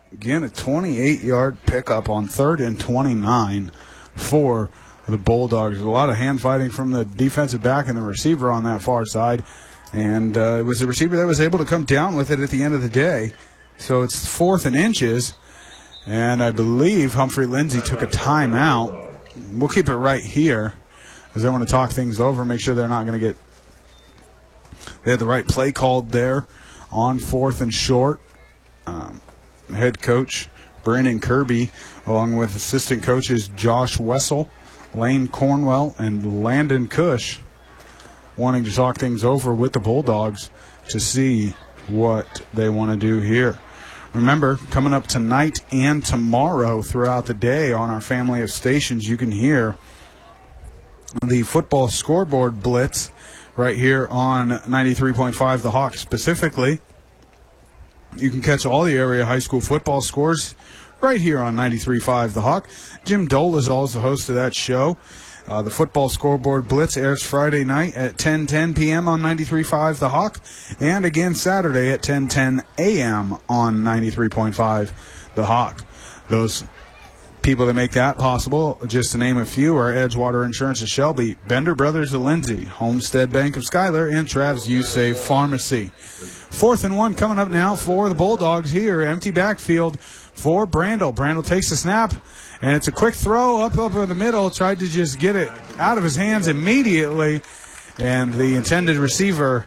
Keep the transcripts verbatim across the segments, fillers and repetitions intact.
Again, a twenty-eight-yard pickup on third and twenty-nine for the Bulldogs. A lot of hand fighting from the defensive back and the receiver on that far side. And uh, it was the receiver that was able to come down with it at the end of the day. So it's fourth and inches. And I believe Humphrey Lindsay took a timeout. We'll keep it right here because I want to talk things over, make sure they're not going to get – they had the right play called there on fourth and short. Um, head coach Brandon Kirby, along with assistant coaches Josh Wessel, Lane Cornwell, and Landon Cush, wanting to talk things over with the Bulldogs to see what they want to do here. Remember, coming up tonight and tomorrow throughout the day on our family of stations, you can hear the football scoreboard blitz right here on ninety-three point five The Hawk. Specifically, you can catch all the area high school football scores right here on ninety-three point five The Hawk. Jim Dole is also the host of that show. Uh, the football scoreboard blitz airs Friday night at ten ten p.m. on ninety-three point five The Hawk, and again Saturday at ten ten a.m. on ninety-three point five The Hawk. Those people that make that possible, just to name a few, are Edgewater Insurance of Shelby, Bender Brothers of Lindsay, Homestead Bank of Schuyler, and Trav's U-Save Pharmacy. Fourth and one coming up now for the Bulldogs here. Empty backfield for Brandel. Brandel takes the snap, and it's a quick throw up over the middle. Tried to just get it out of his hands immediately, and the intended receiver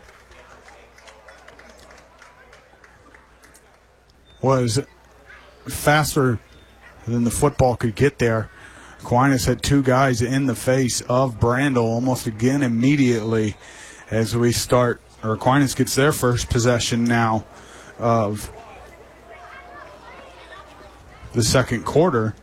was faster than the football could get there. Aquinas had two guys in the face of Brandel almost again immediately as we start, or Aquinas gets their first possession now of the second quarter.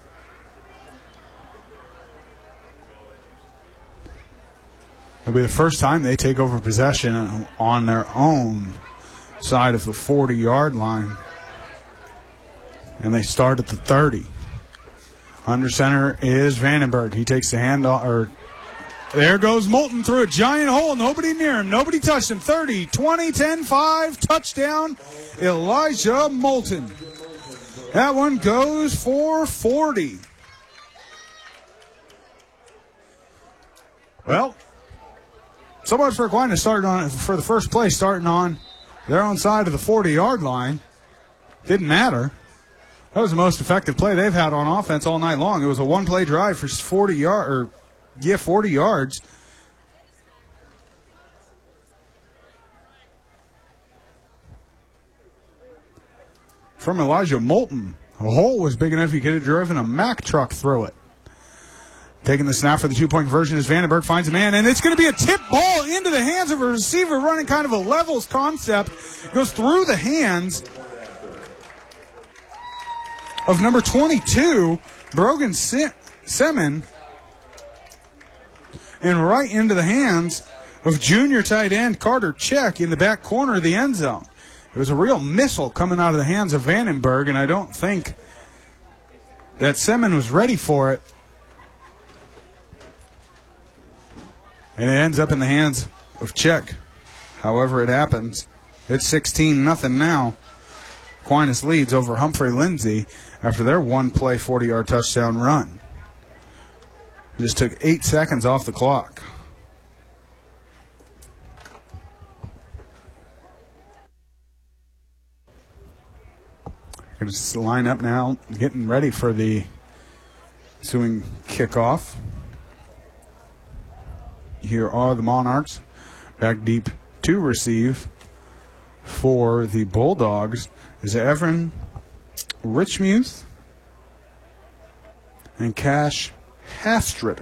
It'll be the first time they take over possession on their own side of the forty-yard line. And they start at the thirty. Under center is Vandenberg. He takes the handoff, or there goes Moulton through a giant hole. Nobody near him. Nobody touched him. thirty, twenty, ten, five. Touchdown, Elijah Moulton. That one goes for forty. Well, so much for Aquinas starting on for the first play, starting on their own side of the forty-yard line. Didn't matter. That was the most effective play they've had on offense all night long. It was a one-play drive for forty yards, or yeah, forty yards. From Elijah Moulton. The hole was big enough he could have driven a Mack truck through it. Taking the snap for the two-point conversion as Vandenberg finds a man, and it's going to be a tip ball into the hands of a receiver running kind of a levels concept. Goes through the hands of number twenty-two, Brogan Semin, and right into the hands of junior tight end Carter Check in the back corner of the end zone. It was a real missile coming out of the hands of Vandenberg, and I don't think that Semin was ready for it. And it ends up in the hands of Check. However it happens, it's sixteen nothing now. Aquinas leads over Humphrey Lindsay after their one-play forty-yard touchdown run. It just took eight seconds off the clock. Going to line up now, getting ready for the ensuing kickoff. Here are the Monarchs back deep to receive for the Bulldogs is Evan Richmuth and Cash Hastritter.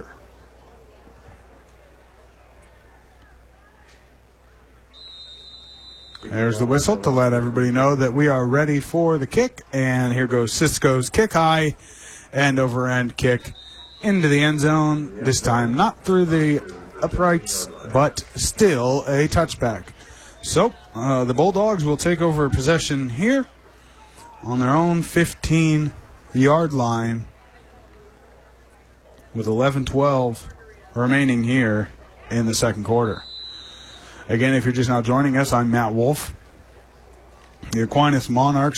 There's the whistle to let everybody know that we are ready for the kick. And here goes Cisco's kick high, end over end kick into the end zone. This time not through the uprights, but still a touchback. So uh, the Bulldogs will take over possession here on their own fifteen-yard line with eleven twelve remaining here in the second quarter. Again, if you're just now joining us, I'm Matt Wolf. The Aquinas Monarchs